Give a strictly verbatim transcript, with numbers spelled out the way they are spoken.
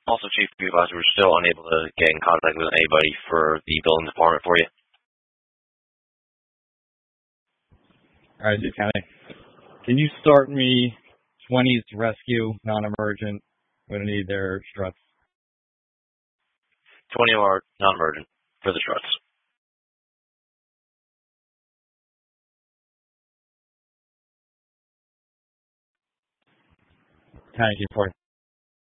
Also, Chief Supervisor, we're still unable to get in contact with anybody for the building department for you. All right, Duke County. Can you start me twenties rescue, non-emergent? I'm going to need their struts. twenty are non-emergent for the struts. County Chief,